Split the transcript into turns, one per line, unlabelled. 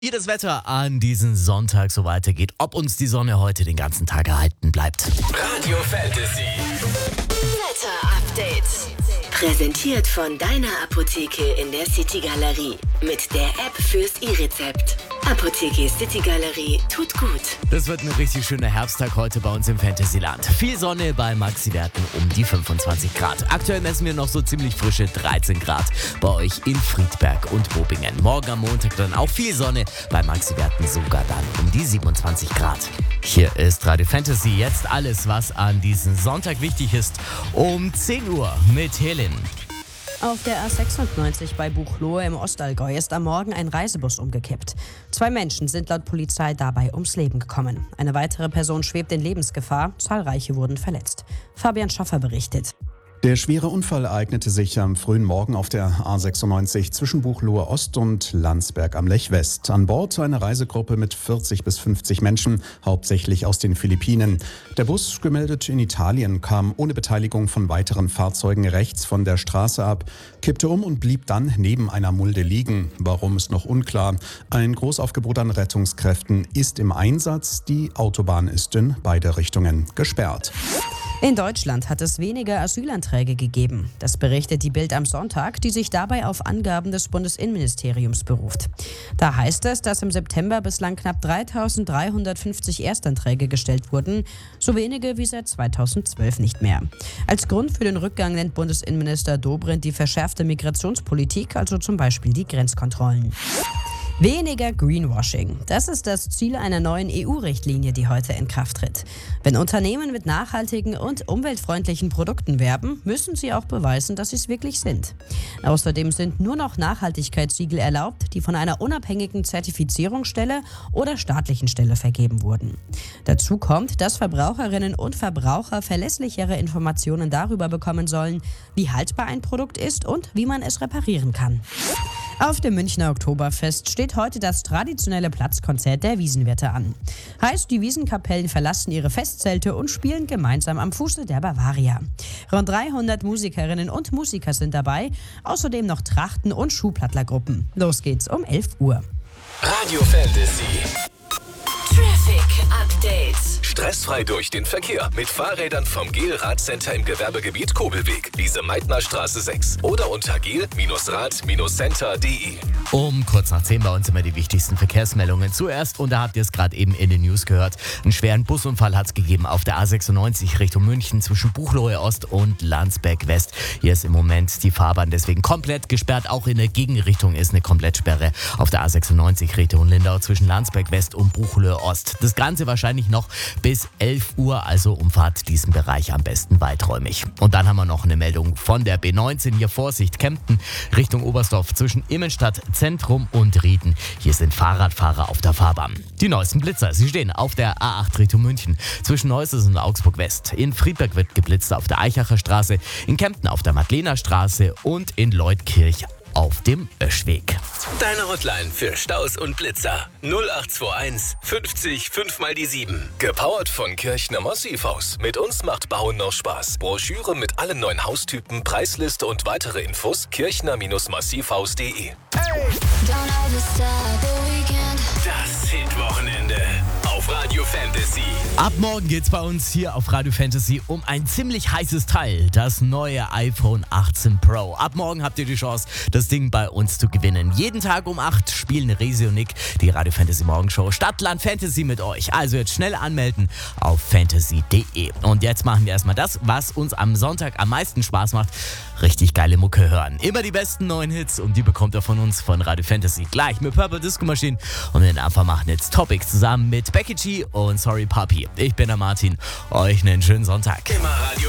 Wie das Wetter an diesem Sonntag so weitergeht, ob uns die Sonne heute den ganzen Tag erhalten bleibt.
Radio Fantasy.
Wetter Update. Präsentiert von deiner Apotheke in der City Galerie. Mit der App fürs E-Rezept. Apotheke City Galerie tut gut.
Das wird ein richtig schöner Herbsttag heute bei uns im Fantasyland. Viel Sonne bei Maxi-Werten um die 25 Grad. Aktuell messen wir noch so ziemlich frische 13 Grad bei euch in Friedberg und Bobingen. Morgen am Montag dann auch viel Sonne, bei Maxi-Werten sogar dann um die 27 Grad. Hier ist Radio Fantasy, jetzt alles, was an diesem Sonntag wichtig ist, um 10 Uhr mit Helen.
Auf der A96 bei Buchloe im Ostallgäu ist am Morgen ein Reisebus umgekippt. 2 Menschen sind laut Polizei dabei ums Leben gekommen. Eine weitere Person schwebt in Lebensgefahr, zahlreiche wurden verletzt. Fabian Schaffer berichtet.
Der schwere Unfall ereignete sich am frühen Morgen auf der A96 zwischen Buchloe Ost und Landsberg am Lech West. An Bord eine Reisegruppe mit 40 bis 50 Menschen, hauptsächlich aus den Philippinen. Der Bus, gemeldet in Italien, kam ohne Beteiligung von weiteren Fahrzeugen rechts von der Straße ab, kippte um und blieb dann neben einer Mulde liegen. Warum, ist noch unklar. Ein Großaufgebot an Rettungskräften ist im Einsatz. Die Autobahn ist in beide Richtungen gesperrt.
In Deutschland hat es weniger Asylanträge gegeben. Das berichtet die Bild am Sonntag, die sich dabei auf Angaben des Bundesinnenministeriums beruft. Da heißt es, dass im September bislang knapp 3.350 Erstanträge gestellt wurden, so wenige wie seit 2012 nicht mehr. Als Grund für den Rückgang nennt Bundesinnenminister Dobrindt die verschärfte Migrationspolitik, also zum Beispiel die Grenzkontrollen. Weniger Greenwashing. Das ist das Ziel einer neuen EU-Richtlinie, die heute in Kraft tritt. Wenn Unternehmen mit nachhaltigen und umweltfreundlichen Produkten werben, müssen sie auch beweisen, dass sie es wirklich sind. Außerdem sind nur noch Nachhaltigkeitssiegel erlaubt, die von einer unabhängigen Zertifizierungsstelle oder staatlichen Stelle vergeben wurden. Dazu kommt, dass Verbraucherinnen und Verbraucher verlässlichere Informationen darüber bekommen sollen, wie haltbar ein Produkt ist und wie man es reparieren kann. Auf dem Münchner Oktoberfest steht heute das traditionelle Platzkonzert der Wiesenwirte an. Heißt, die Wiesenkapellen verlassen ihre Festzelte und spielen gemeinsam am Fuße der Bavaria. Rund 300 Musikerinnen und Musiker sind dabei, außerdem noch Trachten- und Schuhplattlergruppen. Los geht's um 11 Uhr.
Radio Fantasy.
Traffic Update.
Stressfrei durch den Verkehr mit Fahrrädern vom GEL-Radcenter im Gewerbegebiet Kobelweg, Lise-Meitner-Straße 6 oder unter gel-rad-center.de.
Um kurz nach 10 bei uns immer die wichtigsten Verkehrsmeldungen. Zuerst, und da habt ihr es gerade eben in den News gehört, einen schweren Busunfall hat es gegeben auf der A96 Richtung München zwischen Buchloe Ost und Landsberg West. Hier ist im Moment die Fahrbahn deswegen komplett gesperrt. Auch in der Gegenrichtung ist eine Komplettsperre auf der A96 Richtung Lindau zwischen Landsberg West und Buchloe Ost. Das Ganze wahrscheinlich noch bis 11 Uhr, also umfahrt diesen Bereich am besten weiträumig. Und dann haben wir noch eine Meldung von der B19, hier Vorsicht, Kempten Richtung Oberstdorf zwischen Immenstadt, Zentrum und Rieden. Hier sind Fahrradfahrer auf der Fahrbahn. Die neuesten Blitzer, sie stehen auf der A8 Richtung München zwischen Neuses und Augsburg West. In Friedberg wird geblitzt auf der Eichacher Straße, in Kempten auf der Madlener Straße und in Leutkirch auf dem Öschweg.
Deine Hotline für Staus und Blitzer 0821 50 5 mal die 7. Gepowert von Kirchner Massivhaus. Mit uns macht Bauen noch Spaß. Broschüre mit allen neuen Haustypen, Preisliste und weitere Infos kirchner-massivhaus.de. Hey! Das Hitwochenende auf Radio Fantasy.
Ab morgen geht's bei uns hier auf Radio Fantasy um ein ziemlich heißes Teil, das neue iPhone 18 Pro. Ab morgen habt ihr die Chance, das Ding bei uns zu gewinnen. Jeden Tag um 8 spielen Resi und Nick die Radio Fantasy Morgenshow Stadtland Fantasy mit euch. Also jetzt schnell anmelden auf fantasy.de. Und jetzt machen wir erstmal das, was uns am Sonntag am meisten Spaß macht. Richtig geile Mucke hören. Immer die besten neuen Hits und die bekommt ihr von uns von Radio Fantasy. Gleich mit Purple Disco Machine und den Anfang machen jetzt Topic zusammen mit Becky G und Sorry Papi. Ich bin der Martin. Euch einen schönen Sonntag.
Immer Radio